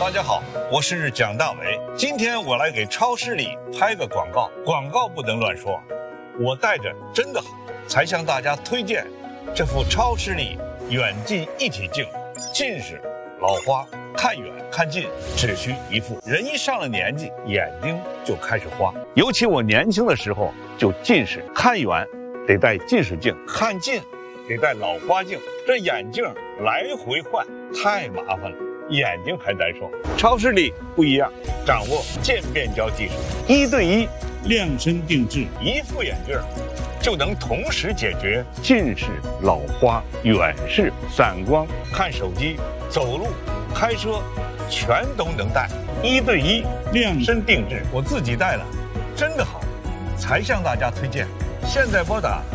大家好，我是蒋大为。今天我来给超视力拍个广告，广告不能乱说。我戴着真的好，才向大家推荐这副超视力远近一体镜。近视、老花，看远看近只需一副。人一上了年纪，眼睛就开始花。尤其我年轻的时候就近视，看远得戴近视镜，看近得戴老花镜。这眼镜来回换太麻烦了，眼睛还难受。超视力不一样，掌握渐变焦技术，1对1 量身定制， 一副眼镜就能同时解决近视、老花、远视、散光，看手机、走路、开车，全都能戴。1对1量身定制，我自己戴了，真的好，才向大家推荐。现在拨打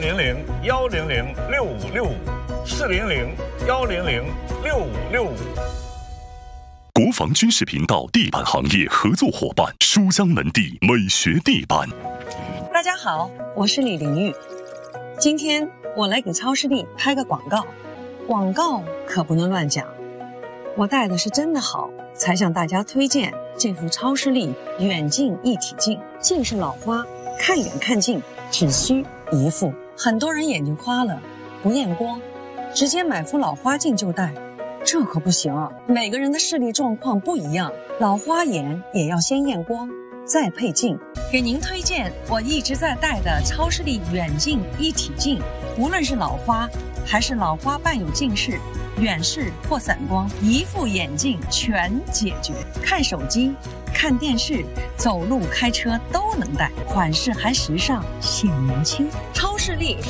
400-100-6565，400-100-6565。 国防军事频道地板行业合作伙伴书香门第美学地板。 大家好，我是李玲玉。今天我来给超视力拍个广告，广告可不能乱讲。我戴的是真的好，才向大家推荐这副超视力远近一体镜。近视老花，看远看近只需一副。很多人眼睛花了不验光，直接买副老花镜就戴，这可不行啊！每个人的视力状况不一样，老花眼也要先验光再配镜。给您推荐我一直在戴的超视力远近一体镜，无论是老花还是老花伴有近视、远视或散光，一副眼镜全解决。看手机、看电视、走路、开车都能戴，款式还时尚，显年轻。超视力